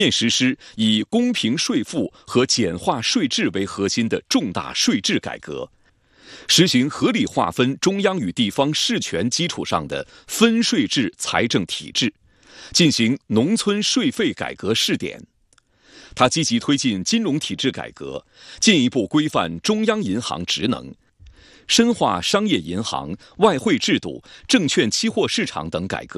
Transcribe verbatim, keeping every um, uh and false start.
面实施以公平税负和简化税制为核心的重大税制改革，实行合理划分中央与地方事权基础上的分税制财政体制，进行农村税费改革试点。他积极推进金融体制改革，进一步规范中央银行职能，深化商业银行、外汇制度、证券期货市场等改革。